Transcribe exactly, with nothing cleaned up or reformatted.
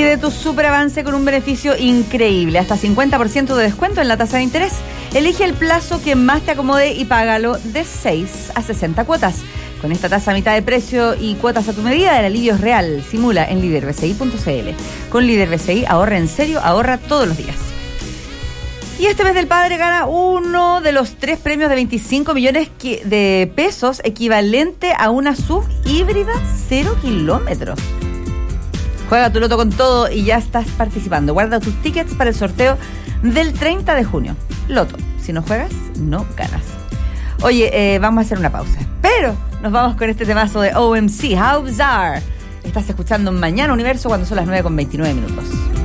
Vive tu super avance con un beneficio increíble, hasta cincuenta por ciento de descuento en la tasa de interés. Elige el plazo que más te acomode y págalo de seis a sesenta cuotas. Con esta tasa a mitad de precio y cuotas a tu medida, el alivio es real. Simula en líder b c i punto c l. Con Líder B C I, ahorra en serio, ahorra todos los días. Y este mes del padre gana uno de los tres premios de veinticinco millones de pesos, equivalente a una S U V híbrida cero kilómetros. Juega tu loto con todo y ya estás participando. Guarda tus tickets para el sorteo del treinta de junio. Loto, si no juegas, no ganas. Oye, eh, vamos a hacer una pausa, pero nos vamos con este temazo de O M C, How Bizarre. Estás escuchando Mañana Universo cuando son las nueve con veintinueve minutos.